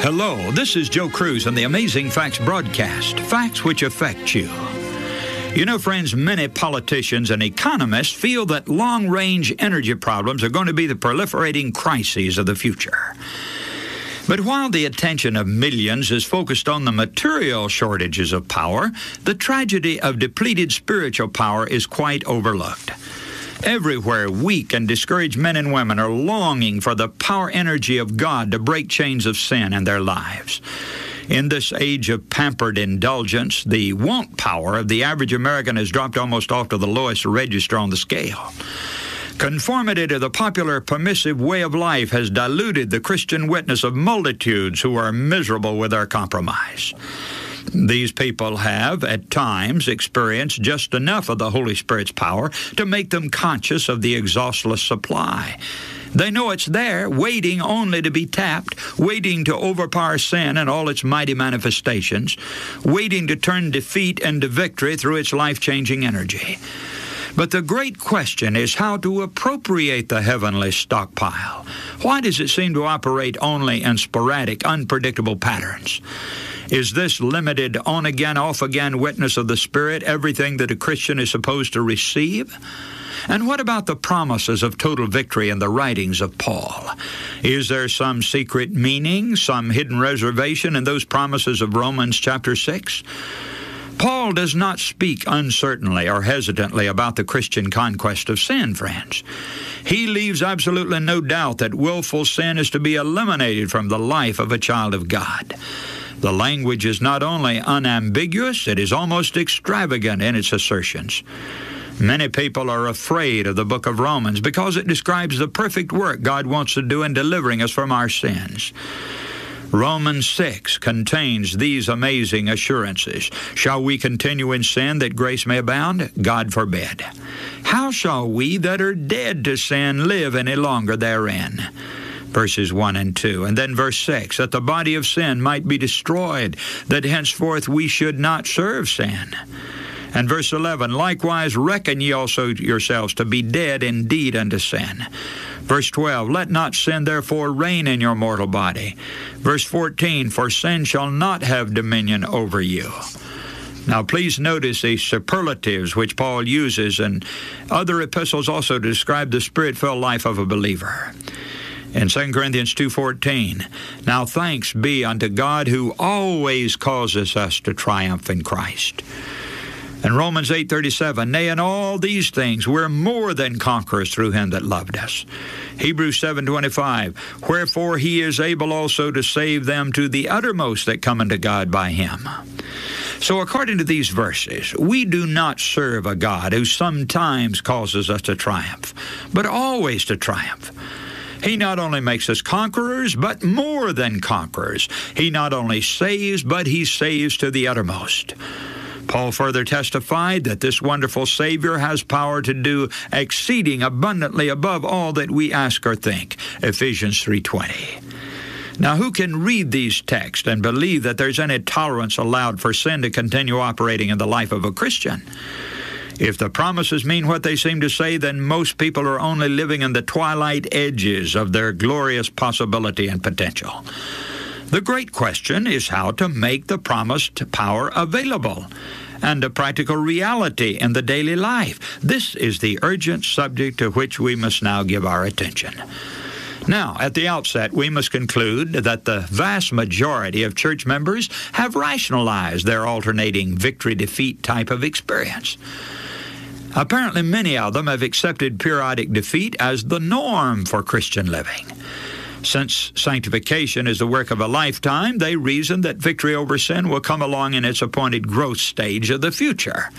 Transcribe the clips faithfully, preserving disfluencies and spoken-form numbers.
Hello, this is Joe Cruz on the Amazing Facts broadcast, facts which affect you. You know, friends, many politicians and economists feel that long-range energy problems are going to be the proliferating crises of the future. But while the attention of millions is focused on the material shortages of power, the tragedy of depleted spiritual power is quite overlooked. Everywhere, weak and discouraged men and women are longing for the power energy of God to break chains of sin in their lives. In this age of pampered indulgence, the want power of the average American has dropped almost off to the lowest register on the scale. Conformity to the popular permissive way of life has diluted the Christian witness of multitudes who are miserable with their compromise. These people have, at times, experienced just enough of the Holy Spirit's power to make them conscious of the exhaustless supply. They know it's there, waiting only to be tapped, waiting to overpower sin and all its mighty manifestations, waiting to turn defeat into victory through its life-changing energy. But the great question is how to appropriate the heavenly stockpile. Why does it seem to operate only in sporadic, unpredictable patterns? Is this limited on-again, off-again witness of the Spirit everything that a Christian is supposed to receive? And what about the promises of total victory in the writings of Paul? Is there some secret meaning, some hidden reservation in those promises of Romans chapter six? Paul does not speak uncertainly or hesitantly about the Christian conquest of sin, friends. He leaves absolutely no doubt that willful sin is to be eliminated from the life of a child of God. The language is not only unambiguous, it is almost extravagant in its assertions. Many people are afraid of the book of Romans because it describes the perfect work God wants to do in delivering us from our sins. Romans six contains these amazing assurances. Shall we continue in sin that grace may abound? God forbid. How shall we that are dead to sin live any longer therein? Verses one and two. And then verse six, that the body of sin might be destroyed, that henceforth we should not serve sin. And verse eleven, likewise reckon ye also yourselves to be dead indeed unto sin. Verse twelve, let not sin therefore reign in your mortal body. Verse fourteen, for sin shall not have dominion over you. Now please notice the superlatives which Paul uses in other epistles also to describe the Spirit-filled life of a believer. In Second Corinthians two fourteen, now thanks be unto God who always causes us to triumph in Christ. And Romans eight thirty-seven, nay, in all these things we're more than conquerors through him that loved us. Hebrews seven twenty-five, wherefore he is able also to save them to the uttermost that come unto God by him. So according to these verses, we do not serve a God who sometimes causes us to triumph, but always to triumph. He not only makes us conquerors, but more than conquerors. He not only saves, but he saves to the uttermost. Paul further testified that this wonderful Savior has power to do exceeding abundantly above all that we ask or think. Ephesians three twenty. Now, who can read these texts and believe that there's any tolerance allowed for sin to continue operating in the life of a Christian? If the promises mean what they seem to say, then most people are only living in the twilight edges of their glorious possibility and potential. The great question is how to make the promised power available and a practical reality in the daily life. This is the urgent subject to which we must now give our attention. Now, at the outset, we must conclude that the vast majority of church members have rationalized their alternating victory-defeat type of experience. Apparently, many of them have accepted periodic defeat as the norm for Christian living. Since sanctification is the work of a lifetime, they reason that victory over sin will come along in its appointed growth stage of the future.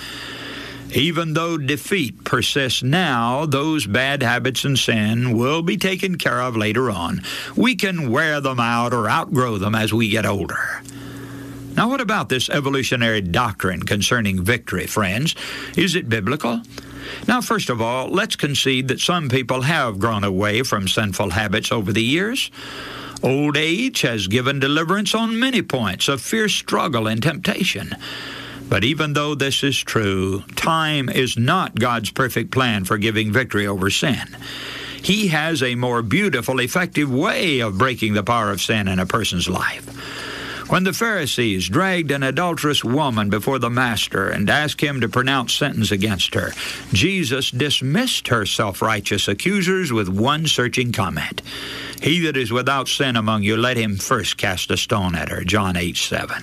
Even though defeat persists now, those bad habits and sin will be taken care of later on. We can wear them out or outgrow them as we get older. Now, what about this evolutionary doctrine concerning victory, friends? Is it biblical? Now, first of all, let's concede that some people have grown away from sinful habits over the years. Old age has given deliverance on many points of fierce struggle and temptation. But even though this is true, time is not God's perfect plan for giving victory over sin. He has a more beautiful, effective way of breaking the power of sin in a person's life. When the Pharisees dragged an adulterous woman before the Master and asked him to pronounce sentence against her, Jesus dismissed her self-righteous accusers with one searching comment. He that is without sin among you, let him first cast a stone at her, John eight seven.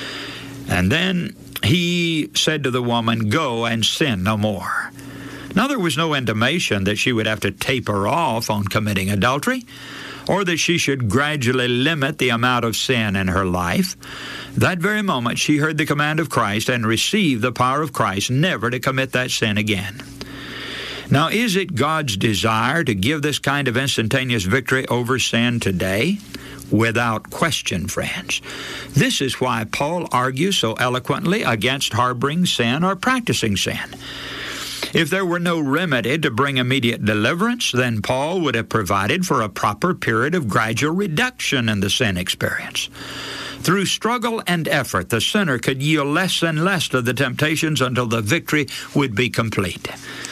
And then he said to the woman, go and sin no more. Now there was no intimation that she would have to taper off on committing adultery, or that she should gradually limit the amount of sin in her life. That very moment she heard the command of Christ and received the power of Christ never to commit that sin again. Now, is it God's desire to give this kind of instantaneous victory over sin today? Without question, friends. This is why Paul argues so eloquently against harboring sin or practicing sin. If there were no remedy to bring immediate deliverance, then Paul would have provided for a proper period of gradual reduction in the sin experience. Through struggle and effort, the sinner could yield less and less to the temptations until the victory would be complete.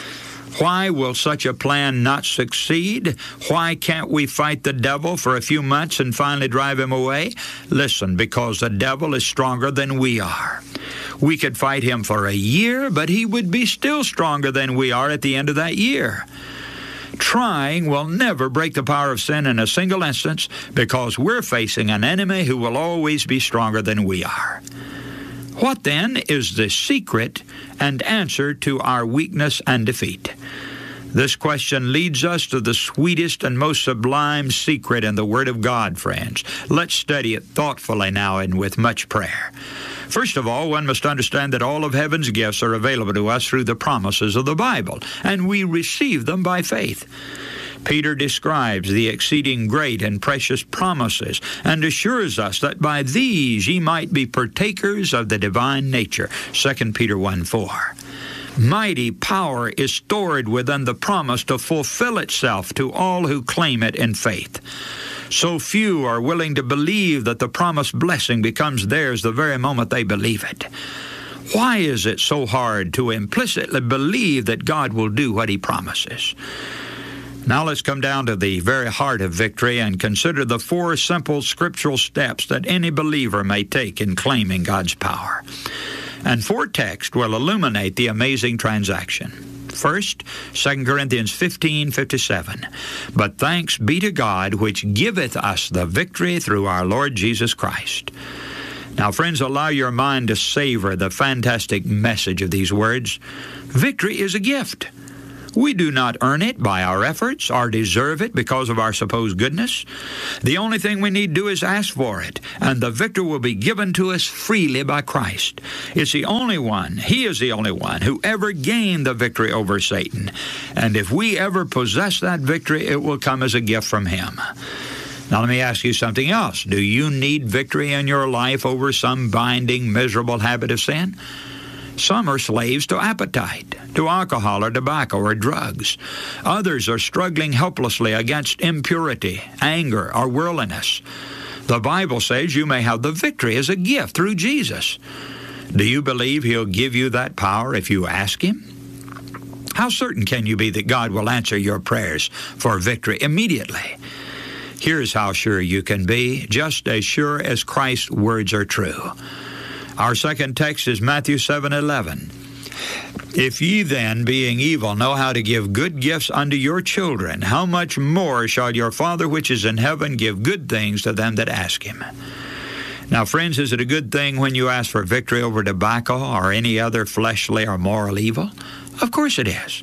Why will such a plan not succeed? Why can't we fight the devil for a few months and finally drive him away? Listen, because the devil is stronger than we are. We could fight him for a year, but he would be still stronger than we are at the end of that year. Trying will never break the power of sin in a single instance because we're facing an enemy who will always be stronger than we are. What then is the secret and answer to our weakness and defeat? This question leads us to the sweetest and most sublime secret in the Word of God, friends. Let's study it thoughtfully now and with much prayer. First of all, one must understand that all of heaven's gifts are available to us through the promises of the Bible, and we receive them by faith. Peter describes the exceeding great and precious promises and assures us that by these ye might be partakers of the divine nature, Second Peter one four. Mighty power is stored within the promise to fulfill itself to all who claim it in faith. So few are willing to believe that the promised blessing becomes theirs the very moment they believe it. Why is it so hard to implicitly believe that God will do what He promises? Now let's come down to the very heart of victory and consider the four simple scriptural steps that any believer may take in claiming God's power. And four texts will illuminate the amazing transaction. First, Second Corinthians fifteen fifty-seven. But thanks be to God, which giveth us the victory through our Lord Jesus Christ. Now, friends, allow your mind to savor the fantastic message of these words. Victory is a gift. We do not earn it by our efforts or deserve it because of our supposed goodness. The only thing we need to do is ask for it, and the victory will be given to us freely by Christ. It's the only one, He is the only one, who ever gained the victory over Satan. And if we ever possess that victory, it will come as a gift from Him. Now let me ask you something else. Do you need victory in your life over some binding, miserable habit of sin? Some are slaves to appetite, to alcohol or tobacco or drugs. Others are struggling helplessly against impurity, anger, or worldliness. The Bible says you may have the victory as a gift through Jesus. Do you believe He'll give you that power if you ask Him? How certain can you be that God will answer your prayers for victory immediately? Here's how sure you can be, just as sure as Christ's words are true. Our second text is Matthew seven eleven. If ye then, being evil, know how to give good gifts unto your children, how much more shall your Father which is in heaven give good things to them that ask Him? Now, friends, is it a good thing when you ask for victory over tobacco or any other fleshly or moral evil? Of course it is.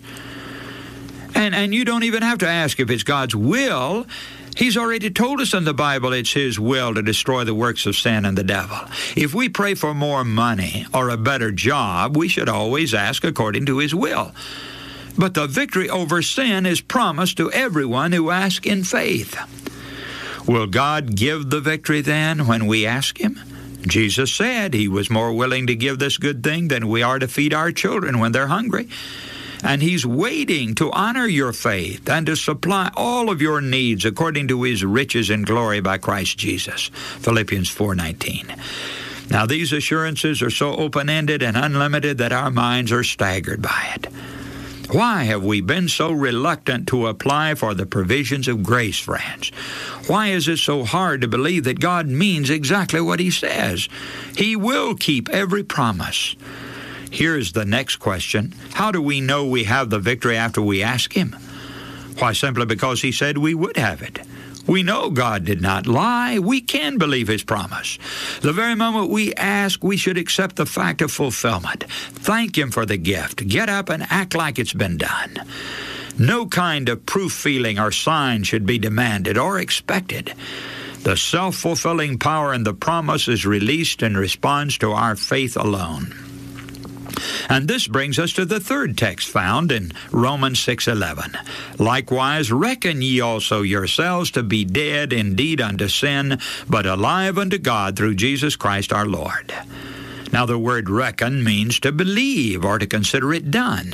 And, and you don't even have to ask if it's God's will. He's already told us in the Bible it's His will to destroy the works of sin and the devil. If we pray for more money or a better job, we should always ask according to His will. But the victory over sin is promised to everyone who asks in faith. Will God give the victory then when we ask Him? Jesus said He was more willing to give this good thing than we are to feed our children when they're hungry. And He's waiting to honor your faith and to supply all of your needs according to His riches and glory by Christ Jesus. Philippians four nineteen. Now, these assurances are so open-ended and unlimited that our minds are staggered by it. Why have we been so reluctant to apply for the provisions of grace, friends? Why is it so hard to believe that God means exactly what He says? He will keep every promise. Here's the next question. How do we know we have the victory after we ask Him? Why, simply because He said we would have it. We know God did not lie. We can believe His promise. The very moment we ask, we should accept the fact of fulfillment. Thank Him for the gift. Get up and act like it's been done. No kind of proof feeling or sign should be demanded or expected. The self-fulfilling power in the promise is released in response to our faith alone. And this brings us to the third text found in Romans six eleven. Likewise, reckon ye also yourselves to be dead indeed unto sin, but alive unto God through Jesus Christ our Lord. Now the word reckon means to believe or to consider it done.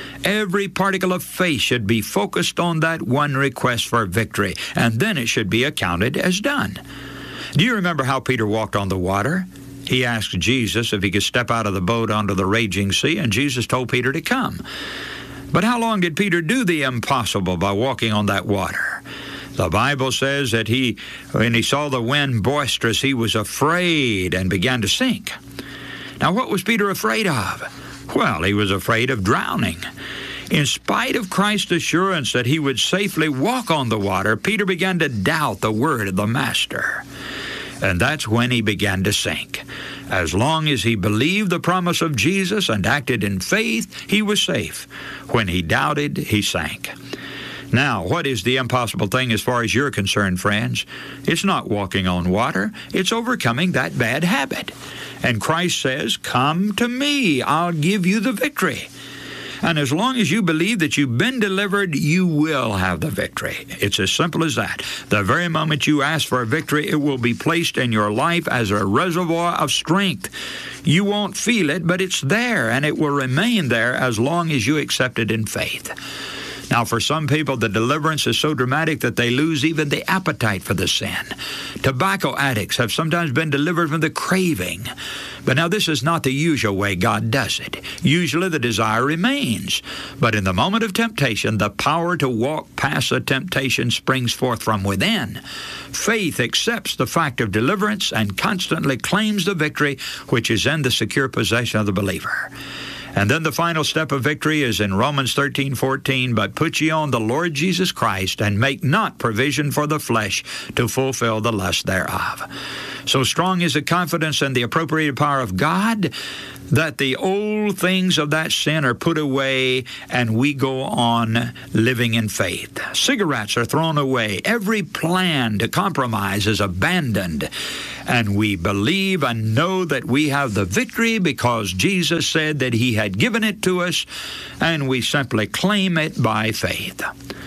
Every particle of faith should be focused on that one request for victory, and then it should be accounted as done. Do you remember how Peter walked on the water? He asked Jesus if he could step out of the boat onto the raging sea, and Jesus told Peter to come. But how long did Peter do the impossible by walking on that water? The Bible says that he, when he saw the wind boisterous, he was afraid and began to sink. Now, what was Peter afraid of? Well, he was afraid of drowning. In spite of Christ's assurance that he would safely walk on the water, Peter began to doubt the word of the Master. And that's when he began to sink. As long as he believed the promise of Jesus and acted in faith, he was safe. When he doubted, he sank. Now, what is the impossible thing as far as you're concerned, friends? It's not walking on water. It's overcoming that bad habit. And Christ says, "Come to me. I'll give you the victory." And as long as you believe that you've been delivered, you will have the victory. It's as simple as that. The very moment you ask for a victory, it will be placed in your life as a reservoir of strength. You won't feel it, but it's there, and it will remain there as long as you accept it in faith. Now, for some people, the deliverance is so dramatic that they lose even the appetite for the sin. Tobacco addicts have sometimes been delivered from the craving. But now, this is not the usual way God does it. Usually, the desire remains. But in the moment of temptation, the power to walk past the temptation springs forth from within. Faith accepts the fact of deliverance and constantly claims the victory which is in the secure possession of the believer. And then the final step of victory is in Romans thirteen fourteen, "But put ye on the Lord Jesus Christ, and make not provision for the flesh to fulfill the lust thereof." So strong is the confidence in the appropriated power of God that the old things of that sin are put away, and we go on living in faith. Cigarettes are thrown away. Every plan to compromise is abandoned. And we believe and know that we have the victory because Jesus said that He had given it to us, and we simply claim it by faith.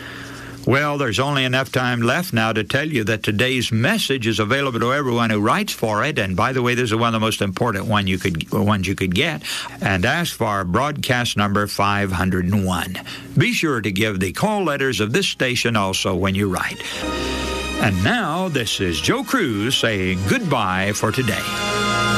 Well, there's only enough time left now to tell you that today's message is available to everyone who writes for it. And by the way, this is one of the most important one you could, ones you could get. And ask for broadcast number five hundred one. Be sure to give the call letters of this station also when you write. And now, this is Joe Cruz saying goodbye for today.